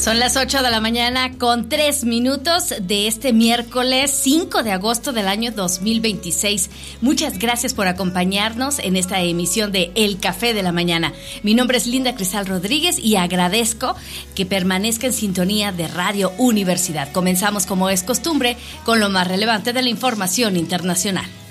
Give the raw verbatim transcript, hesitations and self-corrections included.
Son las ocho de la mañana con tres minutos de este miércoles cinco de agosto del año dos mil veintiséis. Muchas gracias por acompañarnos en esta emisión de El Café de la Mañana. Mi nombre es Linda Crisal Rodríguez y agradezco que permanezca en sintonía de Radio Universidad. Comenzamos, como es costumbre, con lo más relevante de la información internacional.